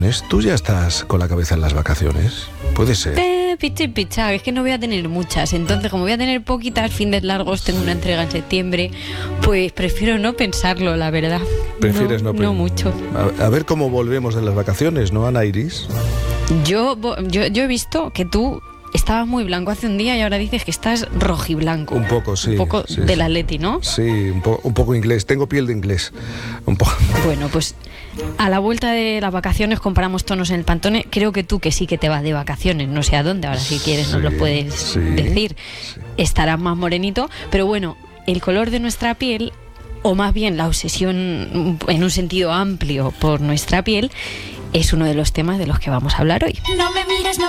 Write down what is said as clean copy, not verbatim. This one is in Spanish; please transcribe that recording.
¿Tú ya estás con la cabeza en las vacaciones? Puede ser. Picha, es que no voy a tener muchas. Entonces, como voy a tener poquitas, fines largos, tengo una entrega en septiembre, pues prefiero no pensarlo, la verdad. ¿Prefieres no mucho. A ver cómo volvemos de las vacaciones, ¿no, Ana Iris? Yo he visto que tú estabas muy blanco hace un día y ahora dices que estás rojiblanco. Un poco, sí. Un poco sí, del Atleti, ¿no? Sí, un poco inglés. Tengo piel de inglés. Un poco. Bueno, pues a la vuelta de las vacaciones comparamos tonos en el Pantone. Creo que tú que sí que te vas de vacaciones, no sé a dónde, ahora si quieres nos lo puedes decir. Sí. Estarás más morenito, pero bueno, el color de nuestra piel, o más bien la obsesión en un sentido amplio por nuestra piel, es uno de los temas de los que vamos a hablar hoy. No me mires, no